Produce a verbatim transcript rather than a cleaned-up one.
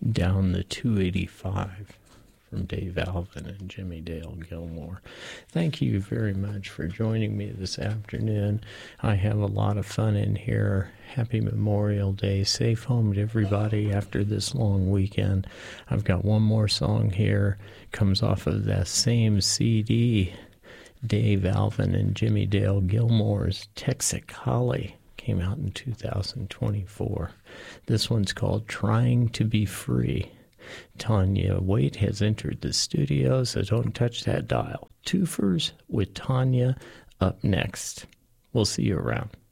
Down the two eighty-five from Dave Alvin and Jimmy Dale Gilmore. Thank you very much for joining me this afternoon. I have a lot of fun in here. Happy Memorial Day. Safe home to everybody after this long weekend. I've got one more song here. Comes off of that same C D. Dave Alvin and Jimmy Dale Gilmore's Texicali. Came out in two thousand twenty-four. This one's called Trying to Be Free. Tanya Waite has entered the studio, so don't touch that dial. Twofers with Tanya up next. We'll see you around.